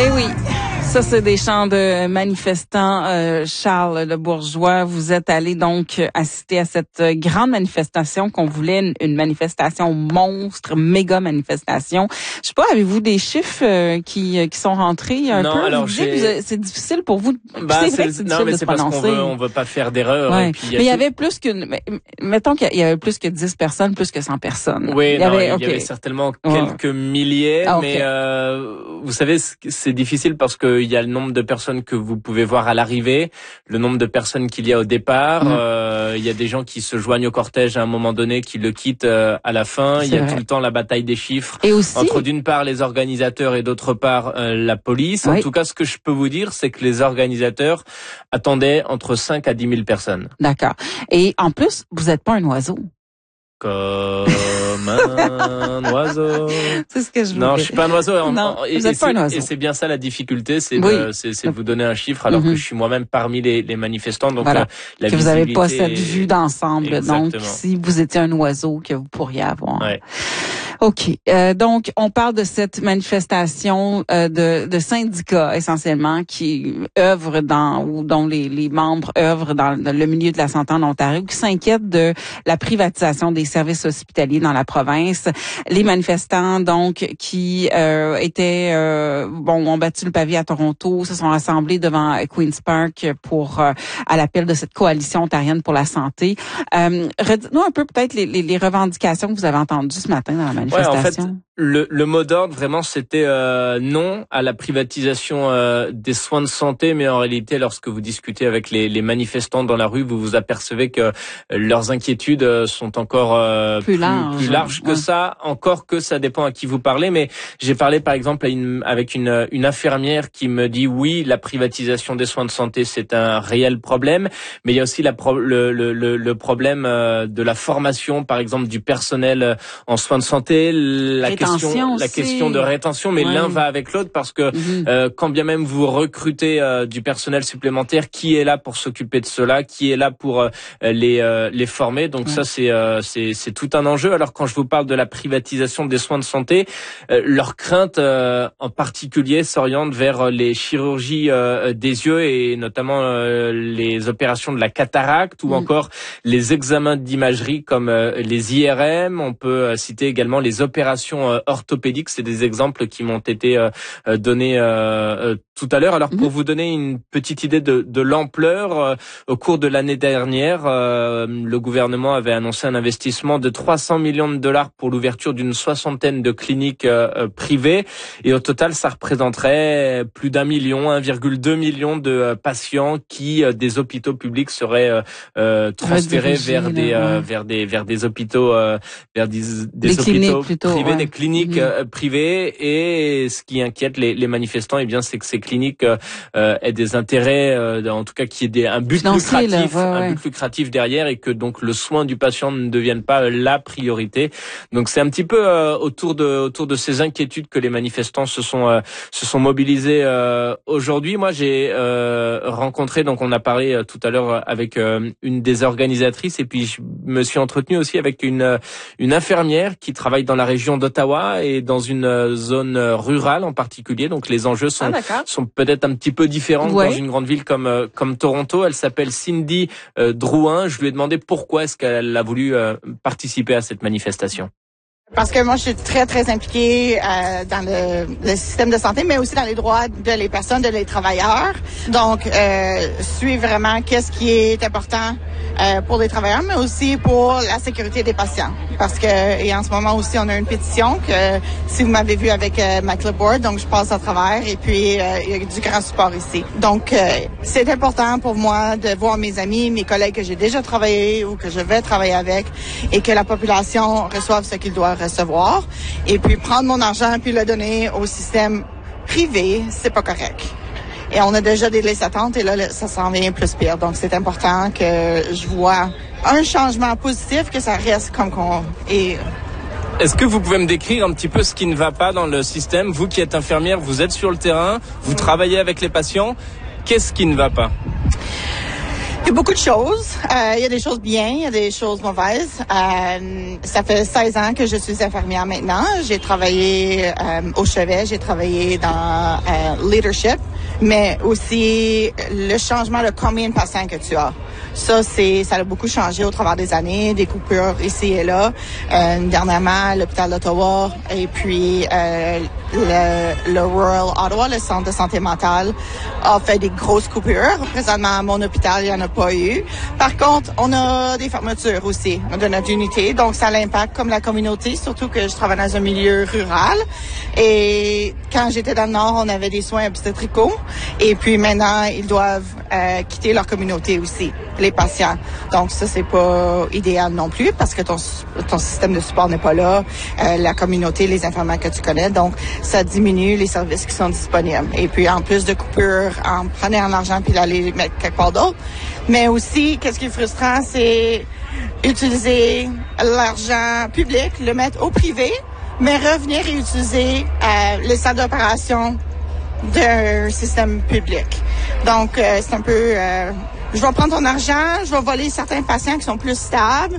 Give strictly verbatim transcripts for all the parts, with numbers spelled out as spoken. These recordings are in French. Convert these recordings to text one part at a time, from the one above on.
Eh oui, ça c'est des chants de manifestants. Euh, Charles Le Bourgeois, vous êtes allé donc assister à cette grande manifestation qu'on voulait, une, une manifestation monstre, méga manifestation. Je sais pas, avez-vous des chiffres euh, qui qui sont rentrés un non, peu? Alors vous dites que c'est difficile pour vous. Bah, c'est c'est, vrai que c'est difficile non, mais de c'est se parce prononcer. qu'on veut, on veut pas faire d'erreur. Ouais. Et puis, il y mais il y tout... avait plus que, mettons qu'il y avait plus que dix personnes, plus que cent personnes. Oui, il y non, avait, il y okay. avait certainement ouais. quelques milliers, ah, okay. mais euh, vous savez, c'est difficile parce qu'il y a le nombre de personnes que vous pouvez voir à l'arrivée, le nombre de personnes qu'il y a au départ. Mm. Euh, il y a des gens qui se joignent au cortège à un moment donné, qui le quittent euh, à la fin. C'est il y a vrai. Tout le temps la bataille des chiffres et aussi... entre d'une part les organisateurs et d'autre part euh, la police. Oui. En tout cas, ce que je peux vous dire, c'est que les organisateurs attendaient entre cinq à dix mille personnes. D'accord. Et en plus, vous n'êtes pas un oiseau. Comme un oiseau. C'est ce que je voulais. Non, je suis pas un oiseau. En, non, en, et, vous êtes pas un oiseau. Et c'est bien ça la difficulté, c'est oui. de, c'est, c'est de vous donner un chiffre alors mm-hmm. que je suis moi-même parmi les, les manifestants. Donc voilà. la, la que vous n'avez pas cette vue d'ensemble. Exactement. Donc, si vous étiez un oiseau, que vous pourriez avoir. Ouais. OK. Euh, donc, on parle de cette manifestation euh, de, de syndicats essentiellement qui œuvrent dans ou dont les, les membres œuvrent dans, dans le milieu de la santé en Ontario, qui s'inquiètent de la privatisation des services hospitaliers dans la province. Les manifestants, donc, qui euh, étaient euh, bon, ont battu le pavé à Toronto, se sont rassemblés devant Queen's Park pour euh, à l'appel de cette coalition ontarienne pour la santé. Euh, redites-nous un peu peut-être les, les, les revendications que vous avez entendues ce matin dans la manifestation. Ouais, en fait, le, le mot d'ordre, vraiment, c'était euh, non à la privatisation euh, des soins de santé, mais en réalité, lorsque vous discutez avec les, les manifestants dans la rue, vous vous apercevez que leurs inquiétudes sont encore euh, plus, plus larges, plus larges que ouais. ça, encore que ça dépend à qui vous parlez. Mais j'ai parlé, par exemple, à une, avec une, une infirmière qui me dit oui, la privatisation des soins de santé, c'est un réel problème, mais il y a aussi la pro, le, le, le, le problème de la formation, par exemple, du personnel en soins de santé. La question, la question de rétention, mais ouais. l'un va avec l'autre parce que mm-hmm. euh, quand bien même vous recrutez euh, du personnel supplémentaire, qui est là pour s'occuper de cela, qui est là pour euh, les euh, les former. Donc ouais. ça c'est euh, c'est c'est tout un enjeu. Alors quand je vous parle de la privatisation des soins de santé, euh, leur crainte euh, en particulier s'oriente vers les chirurgies euh, des yeux et notamment euh, les opérations de la cataracte ou mm. encore les examens d'imagerie comme euh, les I R M. On peut euh, citer également les opérations euh, orthopédiques, c'est des exemples qui m'ont été euh, donnés euh, euh, tout à l'heure. Alors pour mmh. vous donner une petite idée de, de l'ampleur, euh, au cours de l'année dernière, euh, le gouvernement avait annoncé un investissement de trois cents millions de dollars pour l'ouverture d'une soixantaine de cliniques euh, privées et au total ça représenterait plus d'un million, un virgule deux million de euh, patients qui euh, des hôpitaux publics seraient euh, euh, transférés vers des, là, ouais. euh, vers des vers des hôpitaux euh, vers des, des, des hôpitaux plutôt, privés, ouais. des cliniques mmh. euh, privées. Et ce qui inquiète les, les manifestants, eh bien, c'est que ces cliniques euh, aient des intérêts, euh, en tout cas, qu'il y ait des, un but Financier, lucratif, là, ouais, un ouais. but lucratif derrière, et que donc le soin du patient ne devienne pas la priorité. Donc c'est un petit peu euh, autour de autour de ces inquiétudes que les manifestants se sont euh, se sont mobilisés euh, aujourd'hui. Moi, j'ai euh, rencontré, donc on a parlé euh, tout à l'heure avec euh, une des organisatrices, et puis je me suis entretenu aussi avec une une infirmière qui travaille dans la région d'Ottawa et dans une zone rurale en particulier. Donc les enjeux sont ah, sont peut-être un petit peu différents ouais. que dans une grande ville comme comme Toronto. Elle s'appelle Cindy euh, Drouin. Je lui ai demandé pourquoi est-ce qu'elle a voulu euh, participer à cette manifestation. Parce que moi, je suis très, très impliquée euh, dans le, le système de santé, mais aussi dans les droits de les personnes, de les travailleurs. Donc, euh, suis vraiment qu'est-ce qui est important euh, pour les travailleurs, mais aussi pour la sécurité des patients. Parce que, et en ce moment aussi, on a une pétition que, si vous m'avez vu avec euh, ma clipboard, donc je passe à travers, et puis euh, il y a du grand support ici. Donc, euh, c'est important pour moi de voir mes amis, mes collègues que j'ai déjà travaillé ou que je vais travailler avec, et que la population reçoive ce qu'il doit recevoir, et puis prendre mon argent puis le donner au système privé, c'est pas correct. Et on a déjà des listes d'attente et là, ça s'en vient plus pire. Donc, c'est important que je vois un changement positif, que ça reste comme qu'on est. Est-ce que vous pouvez me décrire un petit peu ce qui ne va pas dans le système? Vous qui êtes infirmière, vous êtes sur le terrain, vous travaillez avec les patients. Qu'est-ce qui ne va pas? Il y a beaucoup de choses. Euh, il y a des choses bien, il y a des choses mauvaises. Euh, ça fait seize ans que je suis infirmière maintenant. J'ai travaillé euh, au chevet, j'ai travaillé dans euh, leadership, mais aussi le changement de combien de patients que tu as. Ça, c'est, ça a beaucoup changé au travers des années, des coupures ici et là. Euh, dernièrement, l'hôpital d'Ottawa et puis euh, le, le Royal Ottawa, le centre de santé mentale, a fait des grosses coupures. Présentement, à mon hôpital, il n'y en a pas eu. Par contre, on a des fermetures aussi de notre unité, donc ça l'impacte comme la communauté, surtout que je travaille dans un milieu rural. Et quand j'étais dans le Nord, on avait des soins obstétricaux. Et puis maintenant, ils doivent euh, quitter leur communauté aussi, les patients. Donc ça, c'est pas idéal non plus parce que ton, ton système de support n'est pas là, euh, la communauté, les infirmières que tu connais. Donc, ça diminue les services qui sont disponibles. Et puis, en plus de coupures, en prenant l'argent puis l'aller mettre quelque part d'autre. Mais aussi, qu'est-ce qui est frustrant, c'est utiliser l'argent public, le mettre au privé, mais revenir et utiliser euh, les salles d'opération d'un système public. Donc, euh, c'est un peu... Euh, je vais prendre ton argent, je vais voler certains patients qui sont plus stables,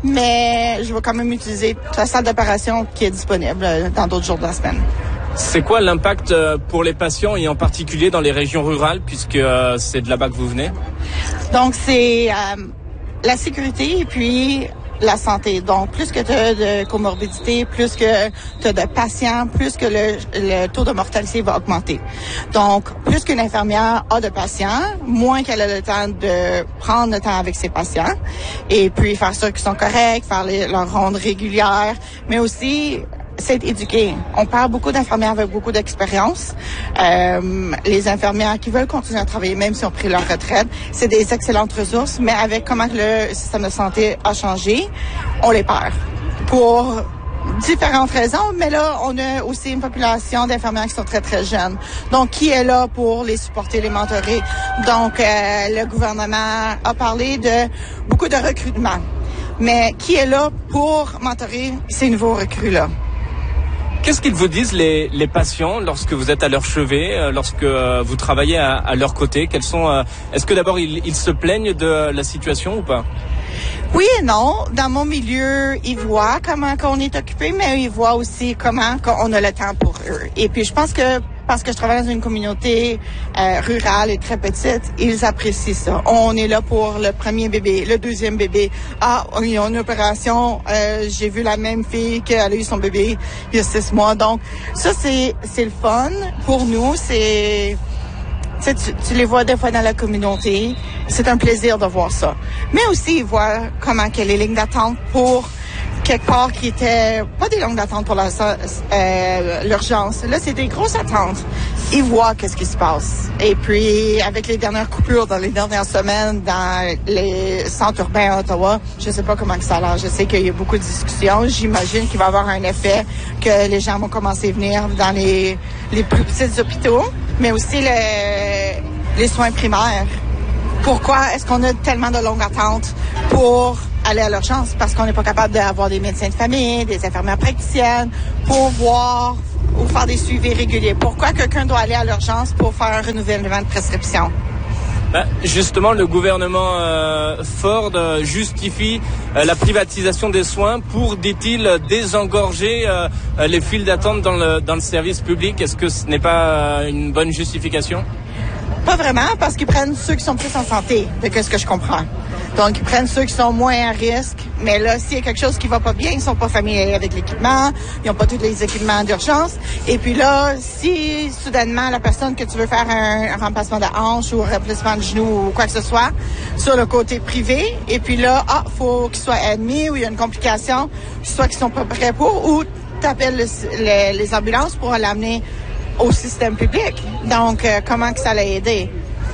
mais je vais quand même utiliser la salle d'opération qui est disponible dans d'autres jours de la semaine. C'est quoi l'impact pour les patients et en particulier dans les régions rurales puisque euh, c'est de là-bas que vous venez? Donc, c'est euh, la sécurité et puis la santé. Donc, plus que tu as de comorbidité, plus que tu as de patients, plus que le, le taux de mortalité va augmenter. Donc, plus qu'une infirmière a de patients, moins qu'elle a le temps de prendre le temps avec ses patients et puis faire sûr qu'ils sont corrects, faire les, leur ronde régulière, mais aussi c'est éduqué. On parle beaucoup d'infirmières avec beaucoup d'expérience. Euh, les infirmières qui veulent continuer à travailler, même si on pris leur retraite, c'est des excellentes ressources, mais avec comment le système de santé a changé, on les perd. Pour différentes raisons, mais là, on a aussi une population d'infirmières qui sont très, très jeunes. Donc, qui est là pour les supporter, les mentorer? Donc, euh, le gouvernement a parlé de beaucoup de recrutement. Mais qui est là pour mentorer ces nouveaux recrues-là? Qu'est-ce qu'ils vous disent les, les patients lorsque vous êtes à leur chevet, lorsque euh, vous travaillez à, à leur côté? Quels sont euh, Est-ce que d'abord ils, ils se plaignent de la situation ou pas? Oui et non. Dans mon milieu, ils voient comment qu'on est occupé, mais ils voient aussi comment on a le temps pour eux. Et puis je pense que parce que je travaille dans une communauté euh, rurale et très petite, ils apprécient ça. On est là pour le premier bébé, le deuxième bébé. Ah, il y a une opération, euh, j'ai vu la même fille qu'elle a eu son bébé il y a six mois. Donc, ça, c'est c'est le fun. Pour nous, c'est... Tu, tu les vois des fois dans la communauté. C'est un plaisir de voir ça. Mais aussi, ils voient comment que les lignes d'attente pour quelque part qui était pas des longues d'attente pour la, euh, l'urgence. Là, c'est des grosses attentes. Ils voient qu'est-ce qui se passe. Et puis, avec les dernières coupures dans les dernières semaines dans les centres urbains à Ottawa, je sais pas comment que ça a l'air. Je sais qu'il y a beaucoup de discussions. J'imagine qu'il va y avoir un effet que les gens vont commencer à venir dans les, les plus petits hôpitaux, mais aussi le, les soins primaires. Pourquoi est-ce qu'on a tellement de longues attentes pour aller à l'urgence? Parce qu'on n'est pas capable d'avoir des médecins de famille, des infirmières praticiennes pour voir ou faire des suivis réguliers. Pourquoi quelqu'un doit aller à l'urgence pour faire un renouvellement de prescription? Ben, justement, le gouvernement euh, Ford euh, justifie euh, la privatisation des soins pour, dit-il, désengorger euh, les files d'attente dans le, dans le service public. Est-ce que ce n'est pas euh, une bonne justification? Pas vraiment, parce qu'ils prennent ceux qui sont plus en santé, de ce que je comprends. Donc, ils prennent ceux qui sont moins à risque. Mais là, s'il y a quelque chose qui va pas bien, ils sont pas familiers avec l'équipement, ils n'ont pas tous les équipements d'urgence. Et puis là, si soudainement la personne que tu veux faire un, un remplacement de hanche ou un remplacement de genou ou quoi que ce soit, sur le côté privé, et puis là, ah, faut qu'ils soient admis ou il y a une complication, soit qu'ils sont pas prêts pour, ou t'appelles le, le, les ambulances pour l'amener au système public. Donc, euh, comment que ça l'a aidé?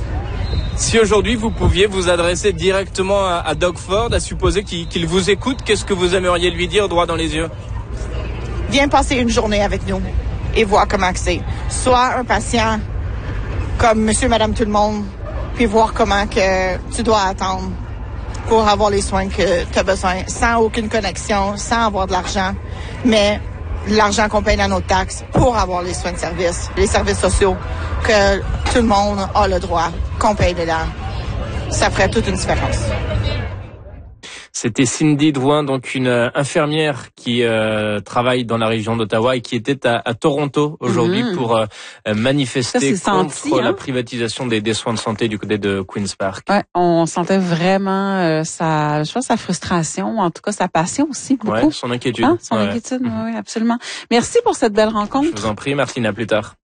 Si aujourd'hui vous pouviez vous adresser directement à, à Doug Ford, à supposer qu'il, qu'il vous écoute, qu'est-ce que vous aimeriez lui dire droit dans les yeux? Viens passer une journée avec nous et voir comment que c'est. Soit un patient comme monsieur, madame, tout le monde, puis voir comment que tu dois attendre pour avoir les soins que tu as besoin, sans aucune connexion, sans avoir de l'argent, mais l'argent qu'on paye dans nos taxes pour avoir les soins de service, les services sociaux, que tout le monde a le droit qu'on paye dedans. ça ferait toute une différence. C'était Cindy Drouin, donc une euh, infirmière qui euh, travaille dans la région d'Ottawa et qui était à, à Toronto aujourd'hui mmh. pour euh, manifester ça, contre senti, hein? la privatisation des, des soins de santé du côté de Queen's Park. Ouais, on sentait vraiment euh, sa, je pense, sa frustration, en tout cas sa passion aussi beaucoup. Ouais, son inquiétude. Hein? Son ouais. inquiétude, mmh. oui, absolument. Merci pour cette belle rencontre. Je vous en prie, merci, à plus tard.